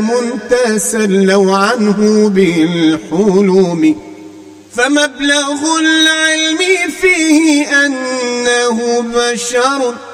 كلام تسلوا عنه بالحلوم، فمبلغ العلم فيه أنه بشر